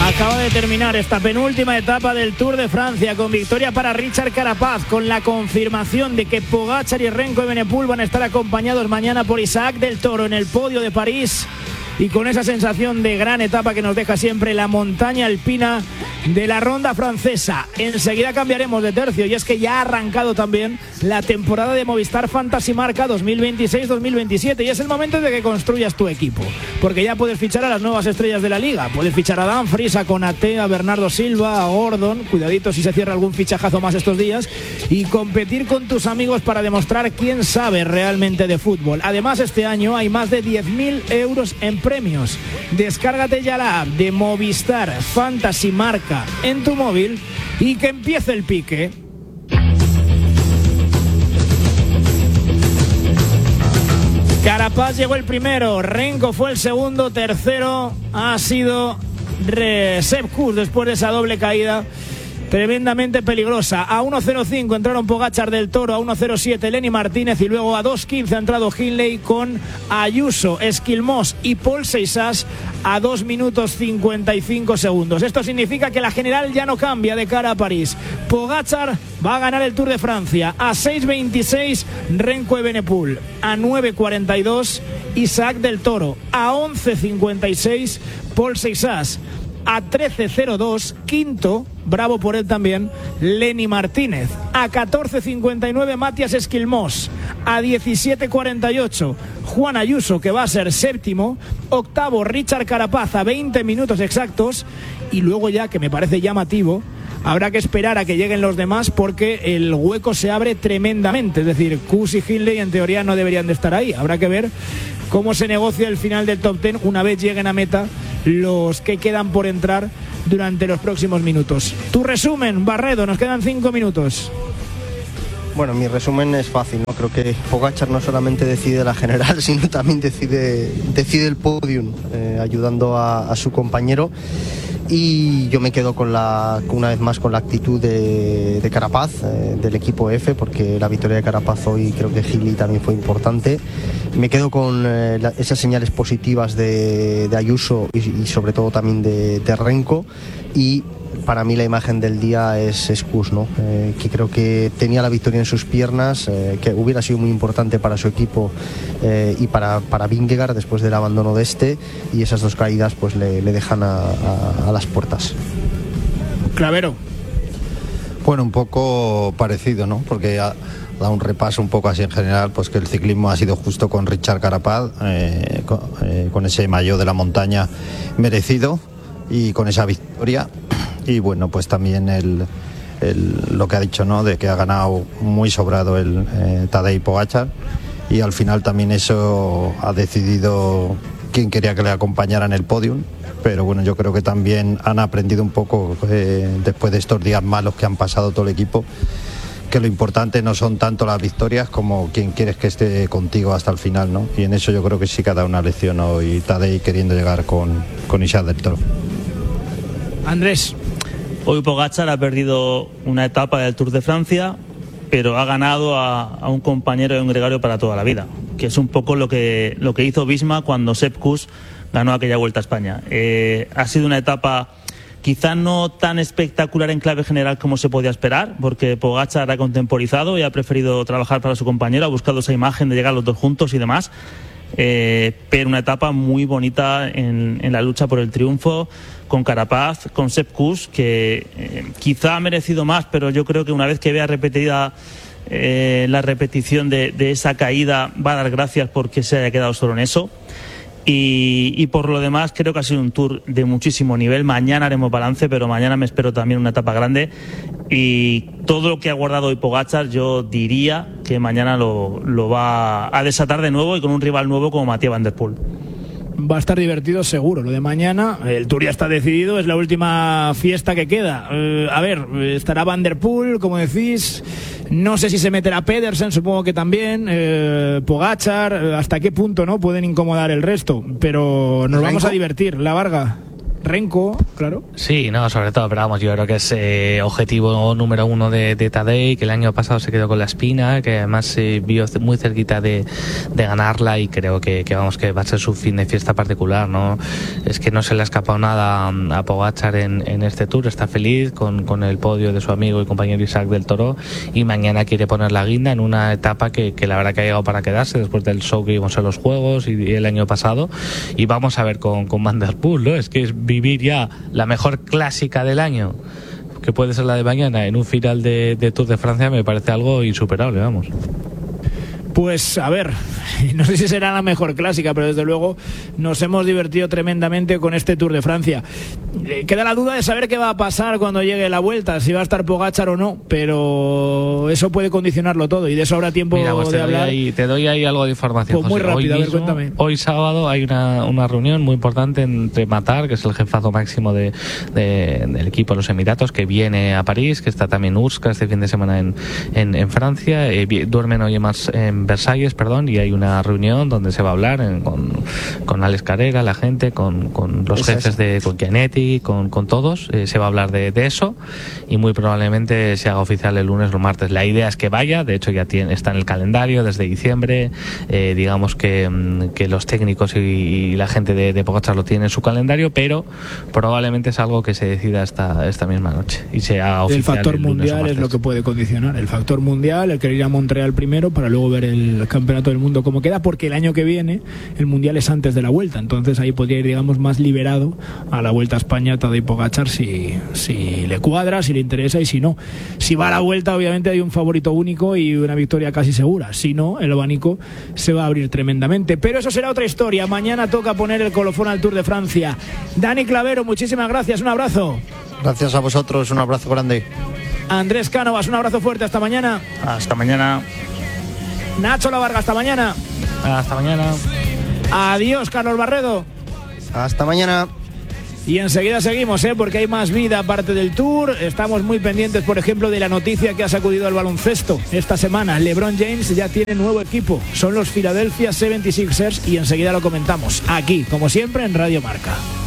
Acaba de terminar esta penúltima etapa del Tour de Francia con victoria para Richard Carapaz, con la confirmación de que Pogačar y Renko Evenepoel van a estar acompañados mañana por Isaac del Toro en el podio de París, y con esa sensación de gran etapa que nos deja siempre la montaña alpina de la ronda francesa. Enseguida cambiaremos de tercio, y es que ya ha arrancado también la temporada de Movistar Fantasy Marca 2026-2027, y es el momento de que construyas tu equipo, porque ya puedes fichar a las nuevas estrellas de la liga. Puedes fichar a Dumfries, a Konaté, a Bernardo Silva, a Gordon, cuidadito si se cierra algún fichajazo más estos días, y competir con tus amigos para demostrar quién sabe realmente de fútbol. Además, este año hay más de 10.000 euros en premios. Descárgate ya la app de Movistar Fantasy Marca en tu móvil y que empiece el pique. Carapaz llegó el primero, Renko fue el segundo, tercero ha sido Sepp Kuss después de esa doble caída tremendamente peligrosa. A 1.05 entraron Pogačar del Toro, a 1.07 Lenny Martínez, y luego a 2.15 ha entrado Hindley con Ayuso, Esquilmós y Paul Seixas a 2 minutos 55 segundos. Esto significa que la general ya no cambia de cara a París. Pogačar va a ganar el Tour de Francia. A 6.26 Renko Evenepoel, a 9.42 Isaac del Toro, a 11.56 Paul Seixas, a 13.02 quinto, bravo por él también, Lenny Martínez, a 14.59 Matías Esquilmós, a 17.48 Juan Ayuso, que va a ser séptimo, octavo Richard Carapaz a 20 minutos exactos, y luego ya, que me parece llamativo, habrá que esperar a que lleguen los demás, porque el hueco se abre tremendamente. Es decir, Kuss y Hindley en teoría no deberían de estar ahí. Habrá que ver cómo se negocia el final del top 10 una vez lleguen a meta los que quedan por entrar durante los próximos minutos. Tu resumen, Barredo, nos quedan 5 minutos. Bueno, mi resumen es fácil, ¿no? Creo que Pogačar no solamente decide la general, sino también decide el podium, ayudando a su compañero. Y yo me quedo una vez más con la actitud de Carapaz, del equipo F, porque la victoria de Carapaz hoy, creo que Hindley también fue importante. Me quedo con esas señales positivas de Ayuso y sobre todo también de Renko. Y para mí la imagen del día es Kuss, ¿no? Que creo que tenía la victoria en sus piernas, que hubiera sido muy importante para su equipo y para Vingegaard después del abandono de este, y esas dos caídas pues le dejan a las puertas. Clavero. Bueno, un poco parecido, ¿no? Porque da un repaso un poco así en general, pues que el ciclismo ha sido justo con Richard Carapaz, con ese maillot de la montaña merecido y con esa victoria. Y bueno, pues también lo que ha dicho, ¿no? De que ha ganado muy sobrado el Tadej Pogačar, y al final también eso ha decidido quién quería que le acompañara en el podium. Pero bueno, yo creo que también han aprendido un poco después de estos días malos que han pasado todo el equipo, que lo importante no son tanto las victorias como quién quieres que esté contigo hasta el final, ¿no? Y en eso yo creo que sí que ha dado una lección hoy Tadej, queriendo llegar con Isaac del Toro. Andrés. Hoy Pogačar ha perdido una etapa del Tour de Francia, pero ha ganado a un compañero y un gregario para toda la vida, que es un poco lo que hizo Visma cuando Sepp Kuss ganó aquella Vuelta a España. Ha sido una etapa quizá no tan espectacular en clave general como se podía esperar, porque Pogačar ha contemporizado y ha preferido trabajar para su compañero, ha buscado esa imagen de llegar los dos juntos y demás. Pero una etapa muy bonita en la lucha por el triunfo, con Carapaz, con Sepp Kuss, que quizá ha merecido más, pero yo creo que una vez que vea repetida la repetición de esa caída, va a dar gracias porque se haya quedado solo en eso. Y por lo demás creo que ha sido un Tour de muchísimo nivel. Mañana haremos balance, pero mañana me espero también una etapa grande, y todo lo que ha guardado hoy Pogačar yo diría que mañana lo va a desatar de nuevo, y con un rival nuevo como Mathieu Van Der Poel. Va a estar divertido seguro lo de mañana. El Tour ya está decidido, es la última fiesta que queda. A ver, estará Van Der Poel, como decís. No sé si se meterá Pedersen, supongo que también. Pogačar, hasta qué punto no pueden incomodar el resto. Pero nos vamos a divertir. La Varga, Renko. claro. Sí, no, sobre todo, pero vamos, yo creo que es objetivo número 1 de Tadej, que el año pasado se quedó con la espina, que además se vio muy cerquita de ganarla, y creo que vamos, que va a ser su fin de fiesta particular, ¿no? Es que no se le ha escapado nada a Pogačar en este Tour, está feliz con el podio de su amigo y compañero Isaac del Toro, y mañana quiere poner la guinda en una etapa que la verdad que ha llegado para quedarse después del show que vimos en los Juegos y el año pasado, y vamos a ver con Van der Poel, ¿no? Es que es vivir ya la mejor clásica del año, que puede ser la de mañana, en un final de Tour de Francia, me parece algo insuperable, vamos. Pues a ver, no sé si será la mejor clásica, pero desde luego nos hemos divertido tremendamente con este Tour de Francia. Queda la duda de saber qué va a pasar cuando llegue la vuelta, si va a estar Pogačar o no, pero eso puede condicionarlo todo, y de eso habrá tiempo. Mira, pues de hablar. Te doy ahí algo de información. Pues muy rápido, a ver, cuéntame. Hoy sábado hay una reunión muy importante entre Matar, que es el jefazo máximo del equipo de los Emiratos, que viene a París, que está también Urska este fin de semana en Francia, duermen hoy más en Versalles, y hay una reunión donde se va a hablar con Alex Carrera, la gente, con los jefes con Chianetti, con todos, se va a hablar de eso, y muy probablemente se haga oficial el lunes o martes. La idea es que vaya, de hecho ya está en el calendario desde diciembre, digamos que los técnicos y la gente de Pogačar lo tiene en su calendario, pero probablemente es algo que se decida esta misma noche y se haga oficial. El factor mundial es lo que puede condicionar, el factor mundial, el querer ir a Montreal primero para luego ver el campeonato del mundo cómo queda, porque el año que viene el mundial es antes de la vuelta, entonces ahí podría ir, digamos, más liberado a la Vuelta a España Tadej Pogačar si le cuadra, si le interesa, y si no. Si va a la vuelta, obviamente hay un favorito único y una victoria casi segura, si no, el abanico se va a abrir tremendamente, pero eso será otra historia. Mañana toca poner el colofón al Tour de Francia. Dani Clavero, muchísimas gracias, un abrazo. Gracias a vosotros, un abrazo grande. Andrés Cánovas, un abrazo fuerte, hasta mañana. Hasta mañana. Nacho Lavarga, hasta mañana. Hasta mañana. Adiós, Carlos Barredo. Hasta mañana. Y enseguida seguimos, porque hay más vida aparte del Tour. Estamos muy pendientes, por ejemplo, de la noticia que ha sacudido al baloncesto esta semana. LeBron James ya tiene nuevo equipo. Son los Philadelphia 76ers, y enseguida lo comentamos aquí, como siempre, en Radio Marca.